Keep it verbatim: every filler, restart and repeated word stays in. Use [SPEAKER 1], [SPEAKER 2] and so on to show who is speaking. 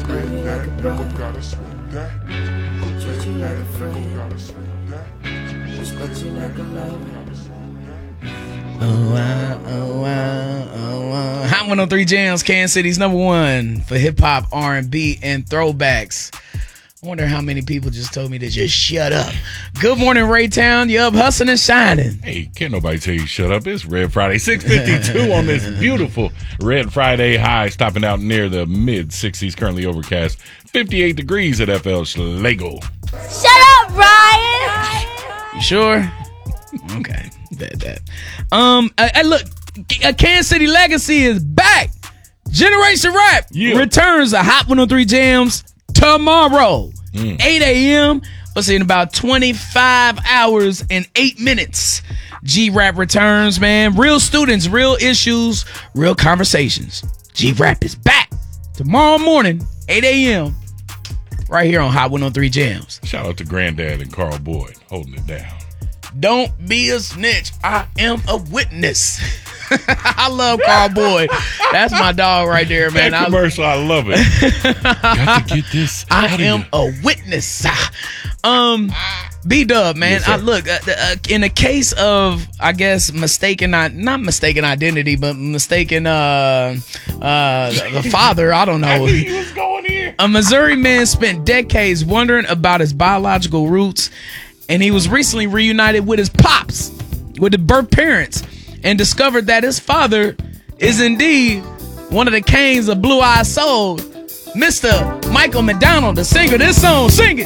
[SPEAKER 1] spend that. Never gotta spend that. Treat you like a friend. Gotta spend that. Respect you like a lover.
[SPEAKER 2] Oh, wow, oh, wow, oh, wow. Hot one oh three Jams, Kansas City's number one for hip-hop, R and B, and throwbacks. I wonder how many people just told me to just shut up. Good morning, Raytown. You up hustling and shining.
[SPEAKER 3] Hey, can't nobody tell you shut up. It's Red Friday, six fifty-two on this beautiful Red Friday high, stopping out near the mid-sixties, currently overcast, fifty-eight degrees at F L Schlegel.
[SPEAKER 4] Shut up, Ryan.
[SPEAKER 2] You sure? Okay, that that. Um, I, I look, a Kansas City legacy is back. Generation Rap
[SPEAKER 3] Yeah.
[SPEAKER 2] returns to Hot one oh three Jams tomorrow,
[SPEAKER 3] Mm.
[SPEAKER 2] eight a.m. Let's see, in about twenty-five hours and eight minutes. G-Rap returns, man. Real students, real issues, real conversations. G-Rap is back tomorrow morning, eight a.m. right here on Hot one oh three Jams.
[SPEAKER 3] Shout out to Granddad and Carl Boyd holding it down.
[SPEAKER 2] Don't be a snitch. I am a witness. I love Carl Boyd. That's my dog right there, man.
[SPEAKER 3] That commercial, I, I love it. Got to get this.
[SPEAKER 2] I am a witness. Um, B-Dub, man.
[SPEAKER 3] Yes,
[SPEAKER 2] I look uh, uh, in a case of, I guess, mistaken, not mistaken identity, but mistaken uh, uh, the father. I don't know.
[SPEAKER 3] I knew he was going here.
[SPEAKER 2] A Missouri man spent decades wondering about his biological roots, and he was recently reunited with his pops, with his birth parents, and discovered that his father is indeed one of the kings of Blue Eyed Soul, Mister Michael McDonald, the singer. This song, sing it.